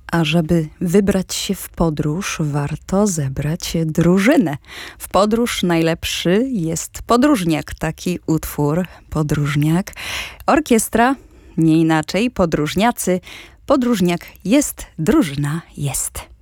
A żeby wybrać się w podróż, warto zebrać drużynę. W podróż najlepszy jest podróżniak, taki utwór Podróżniak. Orkiestra, nie inaczej, podróżniacy. Podróżniak jest, drużyna jest.